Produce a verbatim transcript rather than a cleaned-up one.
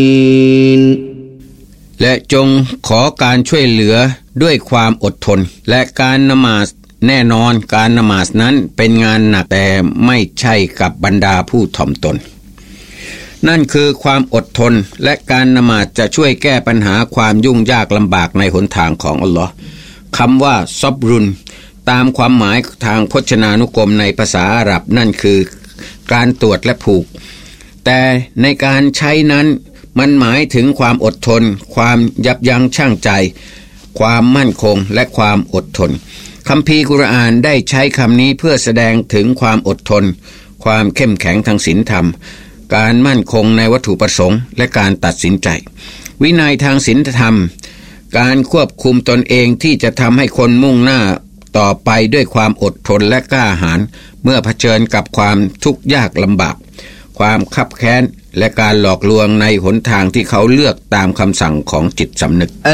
และจงขอการช่วยเหลือด้วยความอดทนและการนมาสแน่นอนการนมาสนั้นเป็นงานหนักแต่ไม่ใช่กับบรรดาผู้ถ่อมตนนั่นคือความอดทนและการนมาสจะช่วยแก้ปัญหาความยุ่งยากลำบากในหนทางของอัลลอฮ์คำว่าซอบรุนตามความหมายทางพจนานุกรมในภาษาอาหรับนั่นคือการตรวจและผูกแต่ในการใช้นั้นมันหมายถึงความอดทนความยับยั้งชั่งใจความมั่นคงและความอดทนคัมภีร์กุรอานได้ใช้คำนี้เพื่อแสดงถึงความอดทนความเข้มแข็งทางศีลธรรมการมั่นคงในวัตถุประสงค์และการตัดสินใจวินัยทางศีลธรรมการควบคุมตนเองที่จะทำให้คนมุ่งหน้าต่อไปด้วยความอดทนและกล้าหาญเมื่อเผชิญกับความทุกข์ยากลำบากความคับแค้นและการหลอกลวงในหนทางที่เขาเลือกตามคำสั่งของจิตสำนึก